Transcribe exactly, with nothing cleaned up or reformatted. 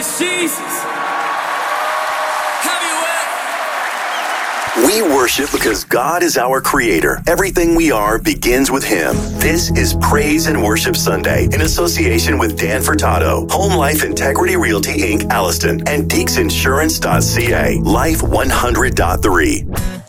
praise Jesus. Have you ever? We worship because God is our creator. Everything we are begins with Him. This is Praise and Worship Sunday in association with Dan Furtado, Home Life Integrity Realty Incorporated, Alliston, and Deeks Insurance dot C A. Life one hundred point three.